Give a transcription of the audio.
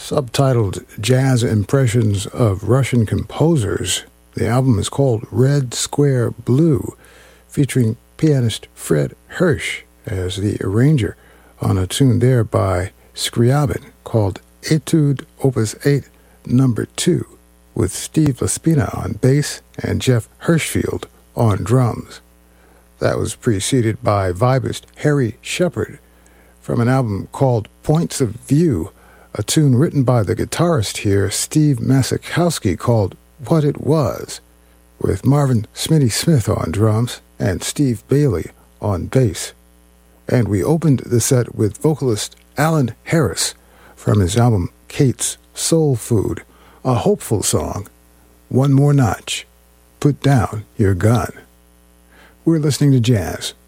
Subtitled Jazz Impressions of Russian Composers, the album is called Red Square Blue, featuring pianist Fred Hersch as the arranger on a tune there by Scriabin called Etude Opus 8 No. 2, with Steve Laspina on bass and Jeff Hirschfield on drums. That was preceded by vibist Harry Shepard from an album called Points of View, a tune written by the guitarist here, Steve Masakowski, called What It Was, with Marvin Smitty Smith on drums and Steve Bailey on bass. And we opened the set with vocalist Alan Harris from his album Kate's Soul Food, a hopeful song, One More Notch, Put Down Your Gun. We're listening to jazz